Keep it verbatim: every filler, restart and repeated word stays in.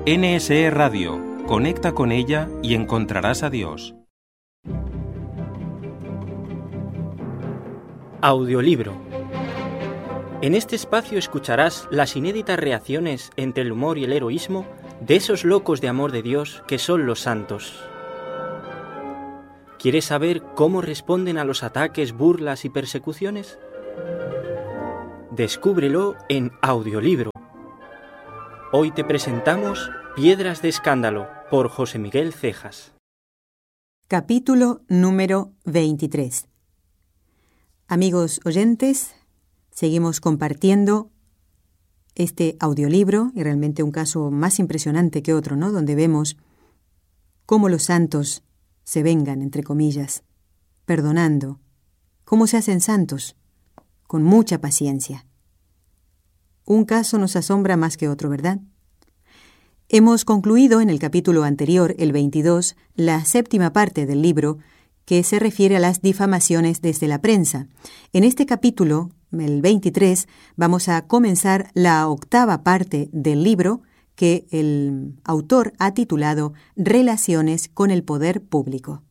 N S E Radio. Conecta con ella y encontrarás a Dios. Audiolibro. En este espacio escucharás las inéditas reacciones entre el humor y el heroísmo de esos locos de amor de Dios que son los santos. ¿Quieres saber cómo responden a los ataques, burlas y persecuciones? Descúbrelo en Audiolibro. Hoy te presentamos Piedras de Escándalo por José Miguel Cejas. Capítulo número veintitrés. Amigos oyentes, seguimos compartiendo este audiolibro y realmente un caso más impresionante que otro, ¿no? Donde vemos cómo los santos se vengan, entre comillas, perdonando, cómo se hacen santos, con mucha paciencia. Un caso nos asombra más que otro, ¿verdad? Hemos concluido en el capítulo anterior, el veintidós, la séptima parte del libro que se refiere a las difamaciones desde la prensa. En este capítulo, el veintitrés, vamos a comenzar la octava parte del libro que el autor ha titulado Relaciones con el poder público.